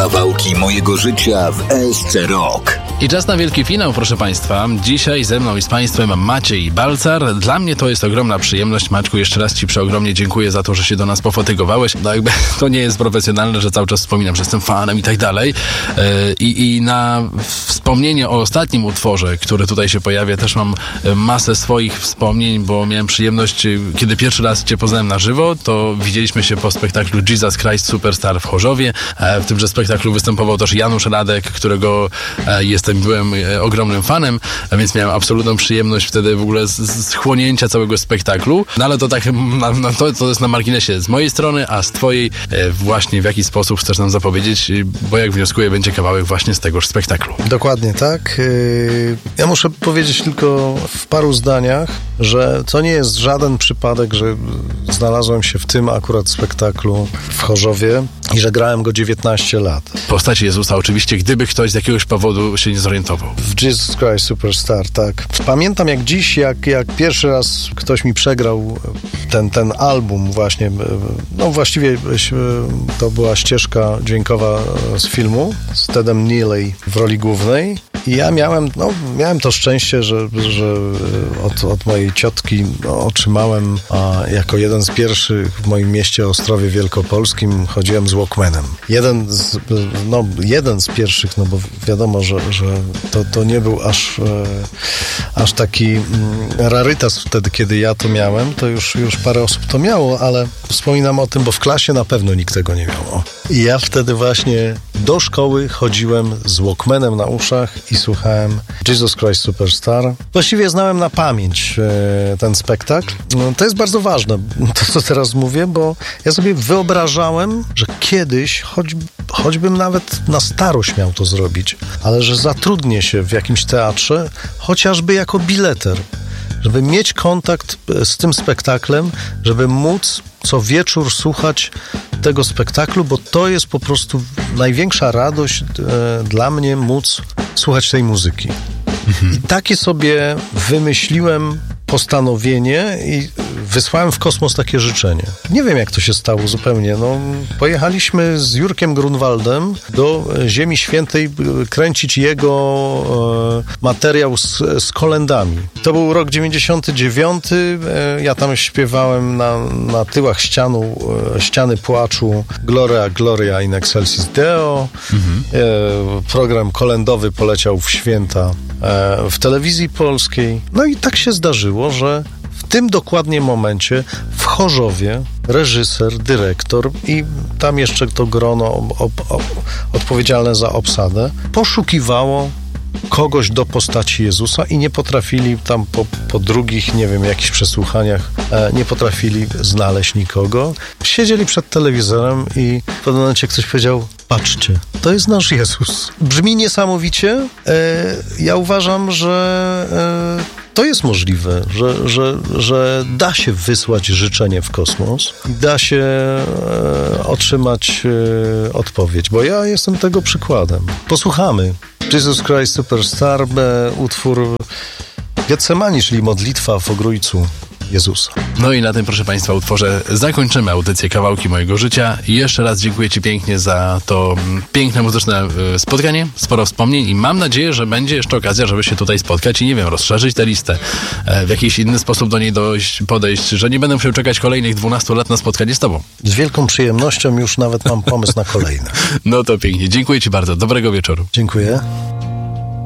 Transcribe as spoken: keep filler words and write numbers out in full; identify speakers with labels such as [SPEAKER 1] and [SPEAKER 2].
[SPEAKER 1] Kawałki mojego życia w E S C Rock.
[SPEAKER 2] I czas na wielki finał, proszę Państwa. Dzisiaj ze mną i z Państwem Maciej Balcar. Dla mnie to jest ogromna przyjemność. Maćku, jeszcze raz Ci przeogromnie dziękuję za to, że się do nas pofotygowałeś. No jakby to nie jest profesjonalne, że cały czas wspominam, że jestem fanem i tak dalej. I, i na wspomnienie o ostatnim utworze, który tutaj się pojawia, też mam masę swoich wspomnień, bo miałem przyjemność, kiedy pierwszy raz Cię poznałem na żywo, to widzieliśmy się po spektaklu Jesus Christ Superstar w Chorzowie. W tymże spektaklu występował też Janusz Radek, którego jestem byłem ogromnym fanem, a więc miałem absolutną przyjemność wtedy w ogóle z, z chłonięcia całego spektaklu. No ale to tak, na, na to, to jest na marginesie z mojej strony, a z Twojej e, właśnie w jaki sposób chcesz nam zapowiedzieć, bo jak wnioskuję, będzie kawałek właśnie z tegoż spektaklu.
[SPEAKER 3] Dokładnie tak. Ja muszę powiedzieć tylko w paru zdaniach, że to nie jest żaden przypadek, że znalazłem się w tym akurat spektaklu w Chorzowie i że grałem go dziewiętnaście lat.
[SPEAKER 2] Postać Jezusa oczywiście, gdyby ktoś z jakiegoś powodu się nie zorientował.
[SPEAKER 3] W Jesus Christ Superstar, tak. Pamiętam jak dziś, jak, jak pierwszy raz ktoś mi przegrał ten, ten album właśnie, no właściwie to była ścieżka dźwiękowa z filmu z Tedem Neely w roli głównej. I ja miałem, no, miałem to szczęście, że, że od, od mojej ciotki no, otrzymałem a, jako jeden z pierwszych w moim mieście Ostrowie Wielkopolskim chodziłem z Walkmanem. Jeden z, no, jeden z pierwszych, no bo wiadomo, że, że to, to nie był aż, e, aż taki mm, rarytas wtedy, kiedy ja to miałem. To już, już parę osób to miało, ale wspominam o tym, bo w klasie na pewno nikt tego nie miał. I ja wtedy właśnie do szkoły chodziłem z Walkmanem na uszach i słuchałem Jesus Christ Superstar. Właściwie znałem na pamięć e, ten spektakl. No, to jest bardzo ważne, to co teraz mówię, bo ja sobie wyobrażałem, że kiedyś, choć, choćbym nawet na starość miał to zrobić, ale że zatrudnię się w jakimś teatrze, chociażby jako bileter, żeby mieć kontakt z tym spektaklem, żeby móc co wieczór słuchać tego spektaklu, bo to jest po prostu największa radość e, dla mnie móc słuchać tej muzyki. Mhm. I takie sobie wymyśliłem postanowienie i wysłałem w kosmos takie życzenie. Nie wiem, jak to się stało zupełnie. No, pojechaliśmy z Jurkiem Grunwaldem do Ziemi Świętej kręcić jego e, materiał z, z kolędami. To był rok dziewięćdziesiąty dziewiąty. E, ja tam śpiewałem na, na tyłach ścianu, e, ściany płaczu Gloria, Gloria in excelsis Deo. Mhm. E, program kolędowy poleciał w święta e, w telewizji polskiej. No i tak się zdarzyło, że w tym dokładnie momencie w Chorzowie reżyser, dyrektor i tam jeszcze to grono ob, ob, ob, odpowiedzialne za obsadę poszukiwało kogoś do postaci Jezusa i nie potrafili tam po, po drugich, nie wiem, jakichś przesłuchaniach e, nie potrafili znaleźć nikogo. Siedzieli przed telewizorem i w pewnym momencie ktoś powiedział: patrzcie, to jest nasz Jezus. Brzmi niesamowicie. E, ja uważam, że e, to jest możliwe, że, że, że da się wysłać życzenie w kosmos i da się e, otrzymać e, odpowiedź, bo ja jestem tego przykładem. Posłuchamy. Jesus Christ Superstar, e, utwór Getsemani, czyli modlitwa w ogrójcu Jezusa.
[SPEAKER 2] No i na tym, proszę Państwa, utworze zakończymy audycję Kawałki mojego życia. I jeszcze raz dziękuję Ci pięknie za to piękne muzyczne spotkanie, sporo wspomnień i mam nadzieję, że będzie jeszcze okazja, żeby się tutaj spotkać i nie wiem, rozszerzyć tę listę, w jakiś inny sposób do niej dojść, podejść, że nie będę musiał czekać kolejnych dwunastu lat na spotkanie z Tobą.
[SPEAKER 3] Z wielką przyjemnością, już nawet mam pomysł na kolejne.
[SPEAKER 2] No to pięknie. Dziękuję Ci bardzo. Dobrego wieczoru.
[SPEAKER 3] Dziękuję.